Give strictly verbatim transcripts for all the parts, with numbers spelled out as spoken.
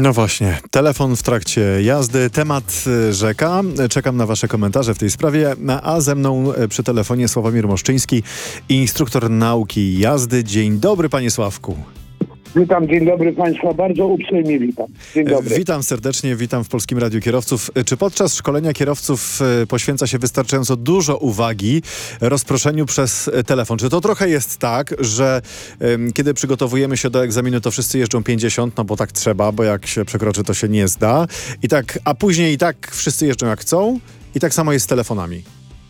No właśnie, telefon w trakcie jazdy, temat rzeka. Czekam na wasze komentarze w tej sprawie, a ze mną przy telefonie Sławomir Moszczyński, instruktor nauki jazdy. Dzień dobry, panie Sławku. Witam, dzień dobry Państwa, bardzo uprzejmie witam. Dzień dobry. Witam serdecznie, witam w Polskim Radiu Kierowców. Czy podczas szkolenia kierowców poświęca się wystarczająco dużo uwagi rozproszeniu przez telefon? Czy to trochę jest tak, że um, kiedy przygotowujemy się do egzaminu, to wszyscy jeżdżą pięćdziesiąt, no bo tak trzeba, bo jak się przekroczy, to się nie zda. I tak, a później i tak wszyscy jeżdżą jak chcą i tak samo jest z telefonami.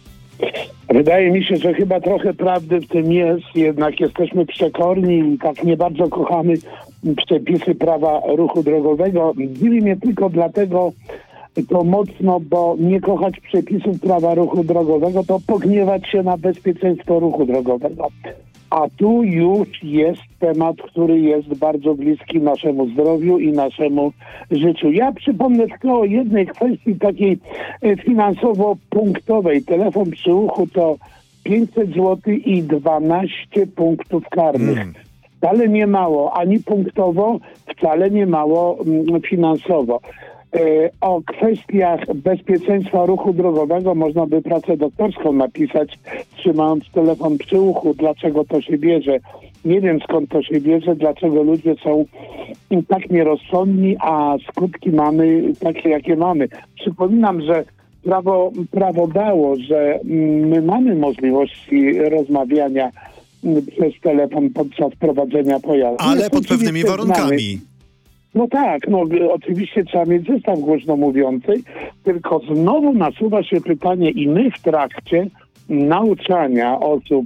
Wydaje mi się, że chyba trochę prawdy w tym jest, jednak jesteśmy przekorni i tak nie bardzo kochamy przepisy prawa ruchu drogowego. Dziwi mnie tylko dlatego to mocno, bo nie kochać przepisów prawa ruchu drogowego to pogniewać się na bezpieczeństwo ruchu drogowego. A tu już jest temat, który jest bardzo bliski naszemu zdrowiu i naszemu życiu. Ja przypomnę tylko o jednej kwestii takiej finansowo-punktowej. Telefon przy uchu to pięćset złotych i dwanaście punktów karnych. Mm. Wcale nie mało, ani punktowo, wcale nie mało mm, finansowo. O kwestiach bezpieczeństwa ruchu drogowego można by pracę doktorską napisać, trzymając telefon przy uchu. Dlaczego to się bierze? Nie wiem, skąd to się bierze, dlaczego ludzie są tak nierozsądni, a skutki mamy takie, jakie mamy. Przypominam, że prawo, prawo dało, że my mamy możliwości rozmawiania przez telefon podczas prowadzenia pojazdu. Ale pod pewnymi warunkami. No tak, no oczywiście trzeba mieć zestaw głośno mówiący, tylko znowu nasuwa się pytanie i my w trakcie nauczania osób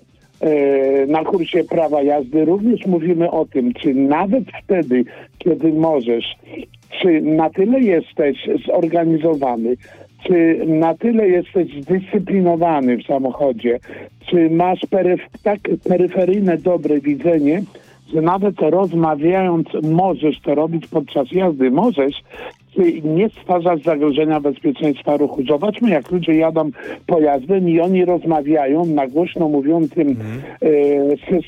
e, na kursie prawa jazdy również mówimy o tym, czy nawet wtedy, kiedy możesz, czy na tyle jesteś zorganizowany, czy na tyle jesteś zdyscyplinowany w samochodzie, czy masz peryf- tak peryferyjne dobre widzenie, że nawet rozmawiając możesz to robić podczas jazdy, możesz, czy nie stwarzasz zagrożenia bezpieczeństwa ruchu. Zobaczmy, jak ludzie jadą pojazdem i oni rozmawiają na głośno mówiącym mm. e,